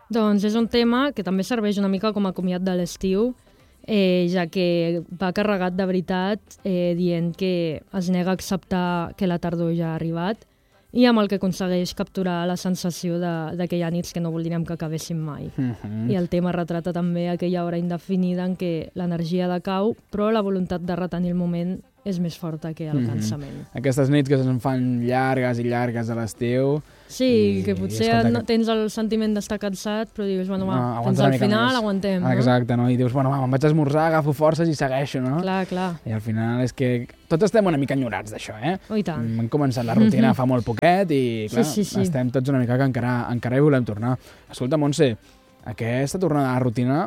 Doncs és un tema que també serveix una mica com a comiat de l'estiu, ja que va carregat de veritat dient que es nega a acceptar que la tardor ja ha arribat i amb el que aconsegueix capturar la sensació de que hi ha nits que no voldríem que acabessin mai. I el tema retrata també aquella hora indefinida en què l'energia decau, però la voluntat de retenir el moment és més forta que el cansament. Aquestes nits que se'n fan llargues i llargues a l'estiu. Sí, que potser no tens el sentiment d'estar cansat, però dius, bueno, fins al final aguantem. Exacte, no? I dius, bueno, me'n vaig a esmorzar, agafo forces i segueixo, no? Clar. I al final és que tots estem una mica enyorats d'això, Oh, i tant. Hem començat la rutina fa molt poquet i, clar, sí. estem tots una mica que encara hi volem tornar. Escolta, Montse, aquesta tornada a la rutina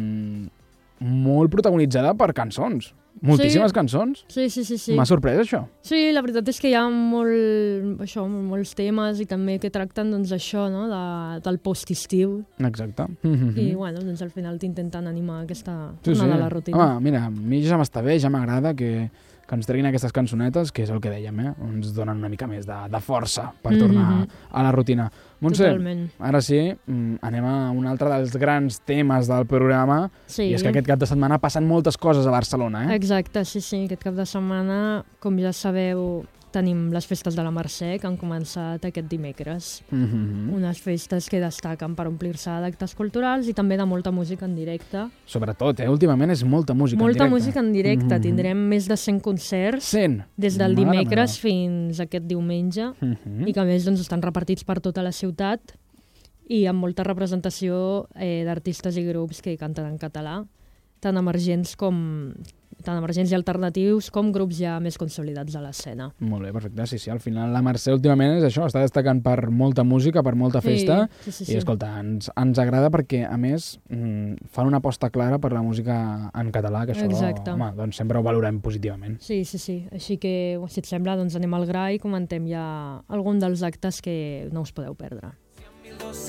molt protagonitzada per cançons. Moltíssimes cançons. Sí. M'ha sorprès, això. Sí, la veritat és que hi ha molts temes i també que tracten doncs, això, no? del post-estiu. Exacte. I bueno, doncs, al final t'intenten animar aquesta tornada a la rutina. Home, mira, a mi ja m'està bé, ja m'agrada que ens treguin aquestes cançonetes, que és el que dèiem, ens donen una mica més de força per tornar a la rutina. Montse, totalment. Ara sí, anem a un altre dels grans temes del programa, i és que aquest cap de setmana passen moltes coses a Barcelona, Exacte, sí, aquest cap de setmana, com ja sabeu, tenim les festes de la Mercè, que han començat aquest dimecres. Unes festes que destaquen per omplir-se d'actes culturals i també de molta música en directe. Sobretot, últimament és molta música en directe. Molta música en directe. Tindrem més de 100 concerts 100? Des del dimecres fins aquest diumenge i que a més doncs, estan repartits per tota la ciutat i amb molta representació d'artistes i grups que canten en català, tant emergents i alternatius com grups ja més consolidats a l'escena. Molt bé, perfecte. Sí, al final la Mercè últimament és això, està destacant per molta música, per molta festa, i escolta, ens agrada perquè, a més, fan una aposta clara per la música en català, que això, home, doncs sempre ho valorem positivament. Sí. Així que, si et sembla, doncs anem al gra i comentem ja algun dels actes que no us podeu perdre.